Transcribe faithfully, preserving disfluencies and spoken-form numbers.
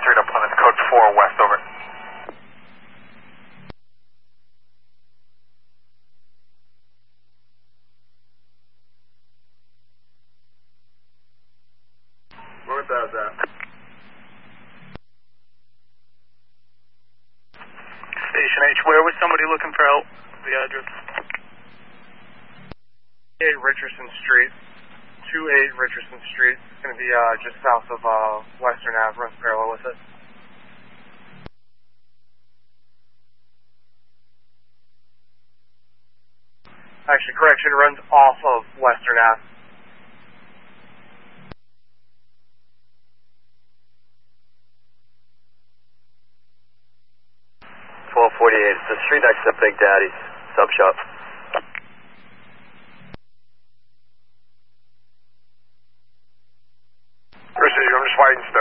Street on Plymouth, code four west, over. Where about that? Station H, where was somebody looking for help? The address? eight Richardson Street. two eight Richardson Street. It's going to be uh, just south of uh, Western Ave, runs parallel with it. Actually, correction, runs off of Western Ave. twelve forty-eight, it's the street next to Big Daddy's sub shop. Precision, I'm just waiting,